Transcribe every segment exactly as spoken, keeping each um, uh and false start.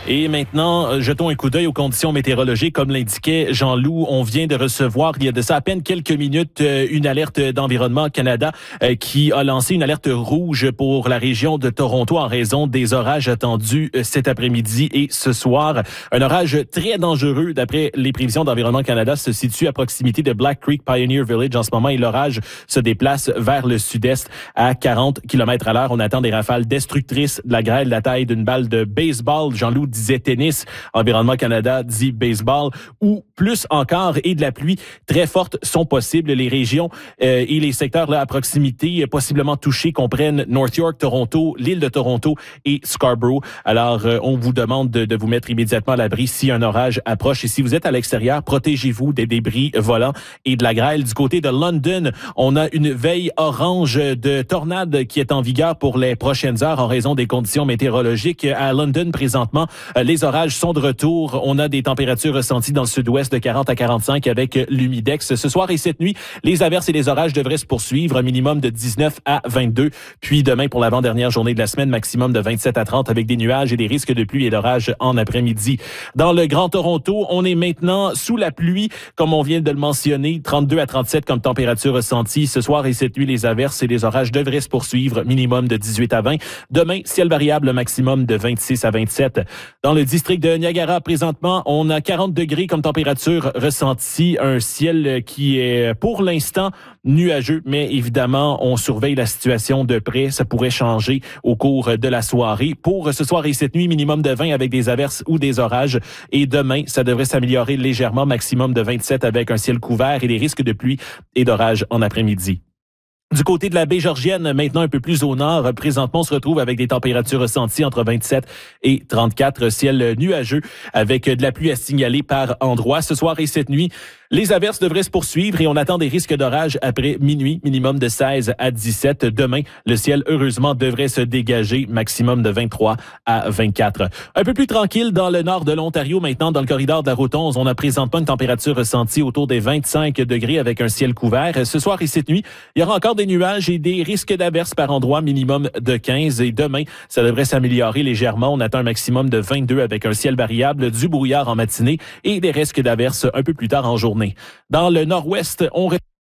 Et maintenant, jetons un coup d'œil aux conditions météorologiques. Comme l'indiquait Jean-Loup, on vient de recevoir, il y a de ça à peine quelques minutes, une alerte d'Environnement Canada qui a lancé une alerte rouge pour la région de Toronto en raison des orages attendus cet après-midi et ce soir. Un orage très dangereux, d'après les prévisions d'Environnement Canada, se situe à proximité de Black Creek Pioneer Village en ce moment et l'orage se déplace vers le sud-est à quarante kilomètres à l'heure. On attend des rafales destructrices, de la grêle de la taille d'une balle de baseball. Jean-Loup disait tennis, Environnement Canada dit baseball, ou plus encore, et de la pluie très forte sont possibles. Les régions euh, et les secteurs là à proximité possiblement touchés comprennent North York, Toronto, l'île de Toronto et Scarborough. Alors, euh, on vous demande de, de vous mettre immédiatement à l'abri si un orage approche. Et si vous êtes à l'extérieur, protégez-vous des débris volants et de la grêle. Du côté de London, on a une veille orange de tornade qui est en vigueur pour les prochaines heures en raison des conditions météorologiques. À London, présentement, les orages sont de retour. On a des températures ressenties dans le sud-ouest de quarante à quarante-cinq avec l'humidex. Ce soir et cette nuit, les averses et les orages devraient se poursuivre, un minimum de dix-neuf à vingt-deux. Puis demain, pour l'avant-dernière journée de la semaine, maximum de vingt-sept à trente avec des nuages et des risques de pluie et d'orage en après-midi. Dans le Grand Toronto, on est maintenant sous la pluie, comme on vient de le mentionner, trente-deux à trente-sept comme température ressentie. Ce soir et cette nuit, les averses et les orages devraient se poursuivre, minimum de dix-huit à vingt. Demain, ciel variable, maximum de vingt-six à vingt-sept. Dans le district de Niagara, présentement, on a quarante degrés comme température ressentie, un ciel qui est pour l'instant nuageux, mais évidemment, on surveille la situation de près. Ça pourrait changer au cours de la soirée. Pour ce soir et cette nuit, minimum de vingt avec des averses ou des orages. Et demain, ça devrait s'améliorer légèrement, maximum de vingt-sept avec un ciel couvert et des risques de pluie et d'orage en après-midi. Du côté de la baie Georgienne, maintenant un peu plus au nord, présentement on se retrouve avec des températures ressenties entre vingt-sept et trente-quatre, ciel nuageux avec de la pluie à signaler par endroits. Ce soir et cette nuit, les averses devraient se poursuivre et on attend des risques d'orage après minuit, minimum de seize à dix-sept. Demain, le ciel, heureusement, devrait se dégager, maximum de vingt-trois à vingt-quatre. Un peu plus tranquille dans le nord de l'Ontario, maintenant dans le corridor de la route onze, on a présentement une température ressentie autour des vingt-cinq degrés avec un ciel couvert. Ce soir et cette nuit, il y aura encore des nuages et des risques d'averses par endroit, minimum de quinze. Et demain, ça devrait s'améliorer légèrement. On attend un maximum de vingt-deux avec un ciel variable, du brouillard en matinée et des risques d'averses un peu plus tard en journée. Dans le nord-ouest, on...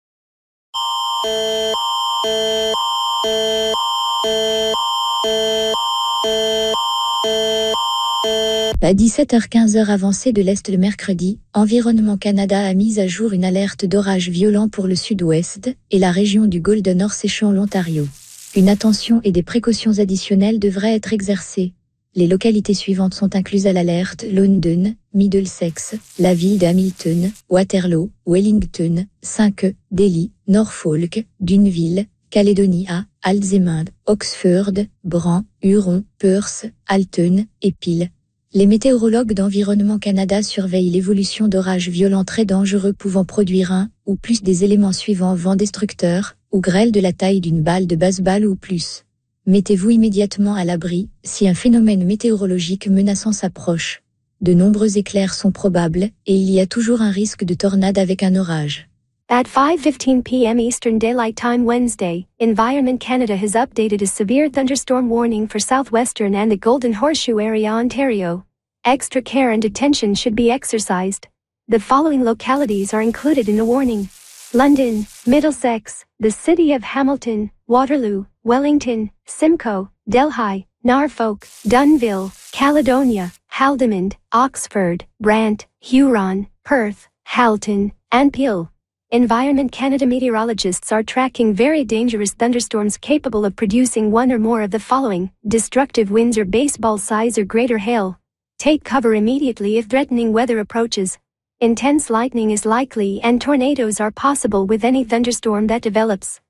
À dix-sept heures quinze heure avancée de l'Est le mercredi, Environnement Canada a mis à jour une alerte d'orage violent pour le sud-ouest et la région du Golden Nord séchant l'Ontario. Une attention et des précautions additionnelles devraient être exercées. Les localités suivantes sont incluses à l'alerte: London, Middlesex, la ville d'Hamilton, Waterloo, Wellington, Cinque, Delhi, Norfolk, Dunville, Calédonia, Alzemande, Oxford, Bran, Huron, Perth, Alton et Peel. Les météorologues d'Environnement Canada surveillent l'évolution d'orages violents très dangereux pouvant produire un ou plus des éléments suivants: vent destructeur ou grêle de la taille d'une balle de baseball ou plus. Mettez-vous immédiatement à l'abri si un phénomène météorologique menaçant s'approche. De nombreux éclairs sont probables et il y a toujours un risque de tornade avec un orage. At five fifteen p m Eastern Daylight Time Wednesday, Environment Canada has updated a severe thunderstorm warning for southwestern and the Golden Horseshoe area, Ontario. Extra care and attention should be exercised. The following localities are included in the warning: London, Middlesex, the city of Hamilton, Waterloo, Wellington, Simcoe, Delhi, Norfolk, Dunville, Caledonia, Haldimand, Oxford, Brant, Huron, Perth, Halton, and Peel. Environment Canada meteorologists are tracking very dangerous thunderstorms capable of producing one or more of the following: destructive winds or baseball size or greater hail. Take cover immediately if threatening weather approaches. Intense lightning is likely and tornadoes are possible with any thunderstorm that develops.